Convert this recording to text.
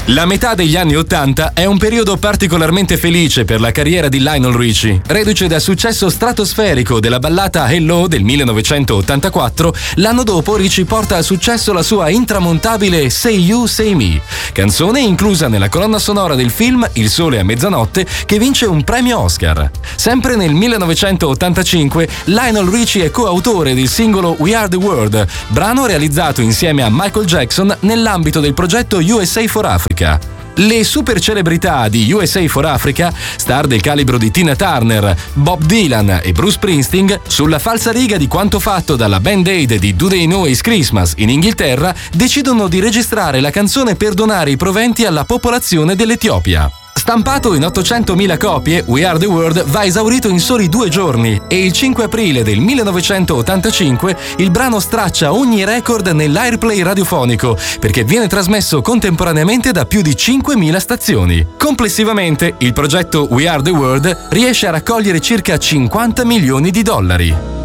La metà degli anni '80 è un periodo particolarmente felice per la carriera di Lionel Richie. Reduce dal successo stratosferico della ballata Hello del 1984, l'anno dopo Richie porta a successo la sua intramontabile Say You, Say Me, canzone inclusa nella colonna sonora del film Il sole a mezzanotte, che vince un premio Oscar. Sempre nel 1985 Lionel Richie è coautore del singolo We Are The World, brano realizzato insieme a Michael Jackson nell'ambito del progetto USA for Africa. Le super celebrità di USA for Africa, star del calibro di Tina Turner, Bob Dylan e Bruce Springsteen, sulla falsariga di quanto fatto dalla Band Aid di Do They Know It's Christmas in Inghilterra, decidono di registrare la canzone per donare i proventi alla popolazione dell'Etiopia. Stampato in 800.000 copie, We Are The World va esaurito in soli 2 giorni e il 5 aprile del 1985 il brano straccia ogni record nell'airplay radiofonico perché viene trasmesso contemporaneamente da più di 5.000 stazioni. Complessivamente, il progetto We Are The World riesce a raccogliere circa $50 milioni.